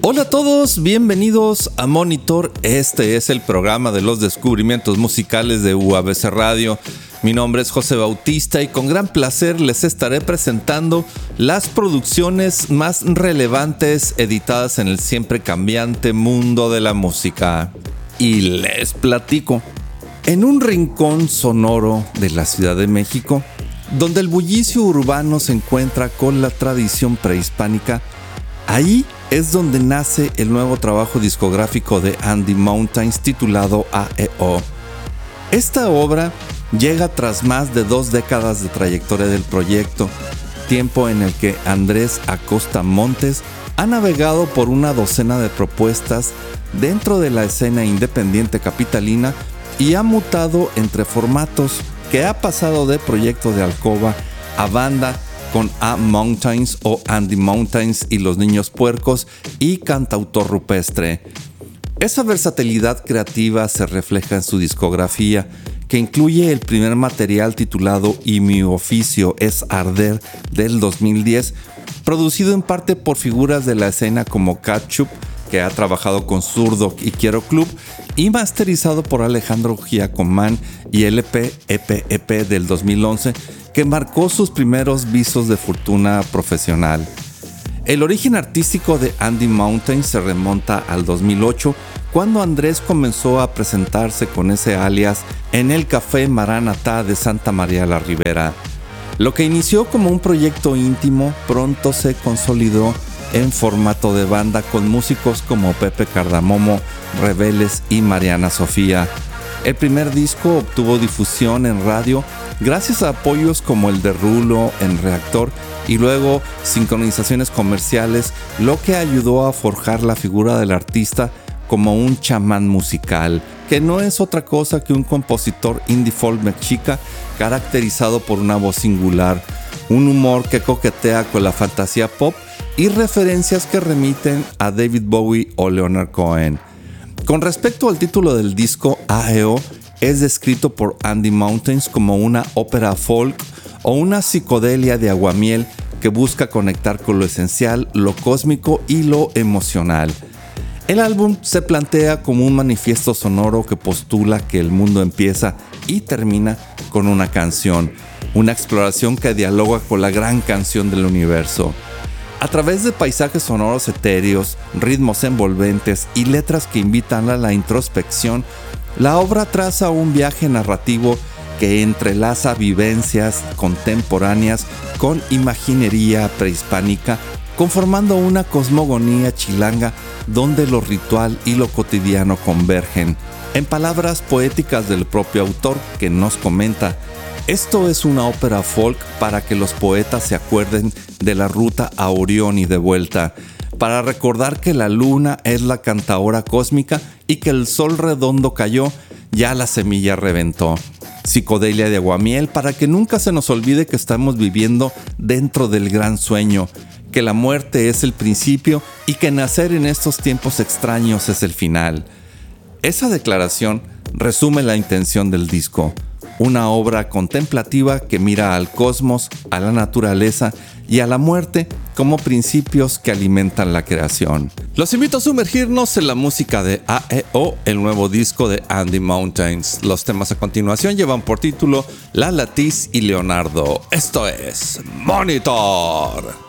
Hola a todos, bienvenidos a Monitor. Este es el programa de los descubrimientos musicales de UABC Radio. Mi nombre es José Bautista y con gran placer les estaré presentando las producciones más relevantes editadas en el siempre cambiante mundo de la música. Y les platico. En un rincón sonoro de la Ciudad de México, donde el bullicio urbano se encuentra con la tradición prehispánica, ahí es donde nace el nuevo trabajo discográfico de Andy Mountains titulado AEO. Esta obra llega tras más de 2 décadas de trayectoria del proyecto, tiempo en el que Andrés Acosta Montes ha navegado por una docena de propuestas dentro de la escena independiente capitalina y ha mutado entre formatos, que ha pasado de proyecto de alcoba a banda con A Mountains o Andy Mountains y los Niños Puercos y cantautor rupestre. Esa versatilidad creativa se refleja en su discografía, que incluye el primer material titulado Y mi oficio es arder del 2010, producido en parte por figuras de la escena como Ketchup, que ha trabajado con Zurdo y Quiero Club, y masterizado por Alejandro Giacomán, y LP EP del 2011, que marcó sus primeros visos de fortuna profesional. El origen artístico de Andy Mountains se remonta al 2008, cuando Andrés comenzó a presentarse con ese alias en el Café Maranatá de Santa María la Ribera. Lo que inició como un proyecto íntimo pronto se consolidó en formato de banda con músicos como Pepe Cardamomo, Rebeles y Mariana Sofía. El primer disco obtuvo difusión en radio gracias a apoyos como el de Rulo en Reactor y luego sincronizaciones comerciales, lo que ayudó a forjar la figura del artista como un chamán musical, que no es otra cosa que un compositor indie folk mexica caracterizado por una voz singular, un humor que coquetea con la fantasía pop y referencias que remiten a David Bowie o Leonard Cohen. Con respecto al título del disco, AEO es descrito por Andy Mountains como una ópera folk o una psicodelia de aguamiel que busca conectar con lo esencial, lo cósmico y lo emocional. El álbum se plantea como un manifiesto sonoro que postula que el mundo empieza y termina con una canción, una exploración que dialoga con la gran canción del universo. A través de paisajes sonoros etéreos, ritmos envolventes y letras que invitan a la introspección, la obra traza un viaje narrativo que entrelaza vivencias contemporáneas con imaginería prehispánica, conformando una cosmogonía chilanga donde lo ritual y lo cotidiano convergen. En palabras poéticas del propio autor, que nos comenta: esto es una ópera folk para que los poetas se acuerden de la ruta a Orión y de vuelta, para recordar que la luna es la cantaora cósmica y que el sol redondo cayó, ya la semilla reventó. Psicodelia de aguamiel para que nunca se nos olvide que estamos viviendo dentro del gran sueño, que la muerte es el principio y que nacer en estos tiempos extraños es el final. Esa declaración resume la intención del disco. Una obra contemplativa que mira al cosmos, a la naturaleza y a la muerte como principios que alimentan la creación. Los invito a sumergirnos en la música de AEO, el nuevo disco de Andy Mountains. Los temas a continuación llevan por título La Latiz y Leonardo. Esto es Monitor.